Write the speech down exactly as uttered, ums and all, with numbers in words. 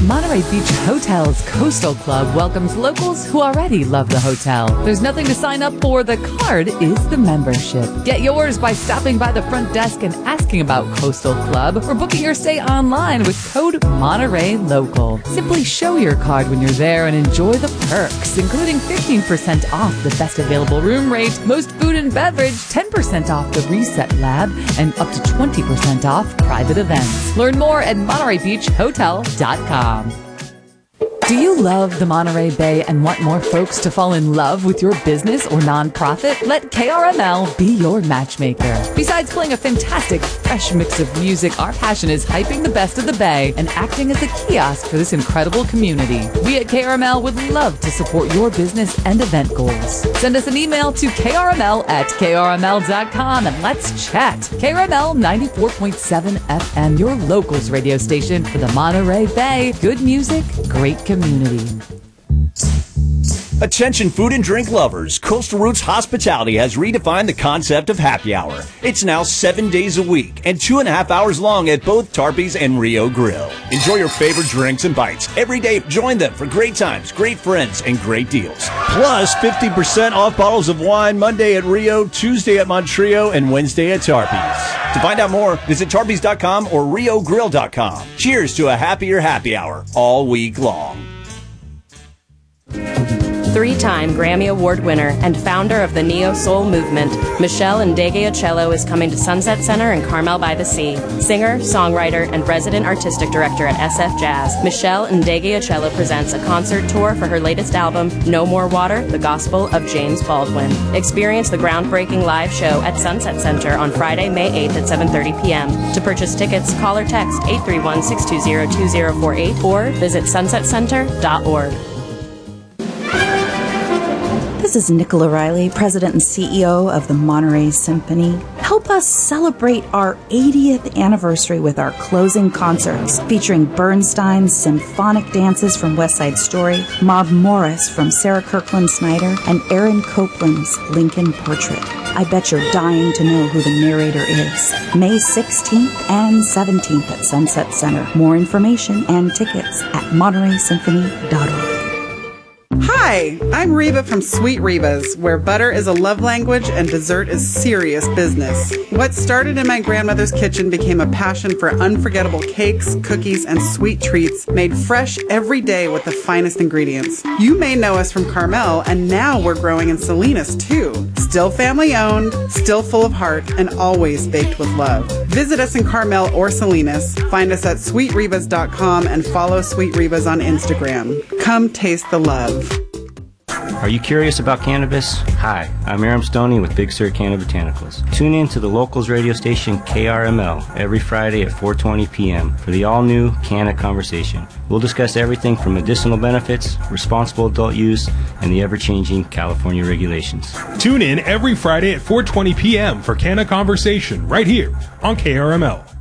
Monterey Beach Hotel's Coastal Club welcomes locals who already love the hotel. There's nothing to sign up for. The card is the membership. Get yours by stopping by the front desk and asking about Coastal Club or booking your stay online with code Monterey Local. Simply show your card when you're there and enjoy the perks, including fifteen percent off the best available room rate, most food and beverage, ten percent off the Reset Lab, and up to twenty percent off private events. Learn more at Monterey Beach Hotel dot com. Do you love the Monterey Bay and want more folks to fall in love with your business or nonprofit? Let K R M L be your matchmaker. Besides playing a fantastic, fresh mix of music, our passion is hyping the best of the Bay and acting as a kiosk for this incredible community. We at K R M L would love to support your business and event goals. Send us an email to K R M L at K R M L dot com and let's chat. K R M L ninety-four point seven F M, your locals radio station for the Monterey Bay. Good music, great community. Community. Attention food and drink lovers, Coastal Roots Hospitality has redefined the concept of happy hour. It's now seven days a week and two and a half hours long at both Tarpey's and Rio Grill. Enjoy your favorite drinks and bites every day. Join them for great times, great friends, and great deals. Plus fifty percent off bottles of wine Monday at Rio, Tuesday at Montreal, and Wednesday at Tarpey's. To find out more, visit Tarpeys dot com or Rio Grill dot com. Cheers to a happier happy hour all week long. Three-time Grammy Award winner and founder of the Neo-Soul movement, Michelle Ndegeocello is coming to Sunset Center in Carmel by the Sea. Singer, songwriter, and resident artistic director at S F Jazz, Michelle Ndegeocello presents a concert tour for her latest album, No More Water, The Gospel of James Baldwin. Experience the groundbreaking live show at Sunset Center on Friday, May eighth at seven thirty p.m. To purchase tickets, call or text eight three one, six two zero, two zero four eight or visit sunset center dot org. This is Nicola Riley, President and C E O of the Monterey Symphony. Help us celebrate our eightieth anniversary with our closing concerts, featuring Bernstein's symphonic dances from West Side Story, Maud Morris from Sarah Kirkland Snyder, and Aaron Copland's Lincoln Portrait. I bet you're dying to know who the narrator is. May sixteenth and seventeenth at Sunset Center. More information and tickets at monterey symphony dot org. Hi, I'm Reba from Sweet Reba's, where butter is a love language and dessert is serious business. What started in my grandmother's kitchen became a passion for unforgettable cakes, cookies, and sweet treats made fresh every day with the finest ingredients. You may know us from Carmel, and now we're growing in Salinas too. Still family owned, still full of heart, and always baked with love. Visit us in Carmel or Salinas. Find us at sweet rebas dot com and follow Sweet Rebas on Instagram. Come taste the love. Are you curious about cannabis? Hi, I'm Aram Stoney with Big Sur Canna Botanicals. Tune in to the locals radio station K R M L every Friday at four twenty p.m. for the all-new Canna Conversation. We'll discuss everything from medicinal benefits, responsible adult use, and the ever-changing California regulations. Tune in every Friday at four twenty p.m. for Canna Conversation right here on K R M L.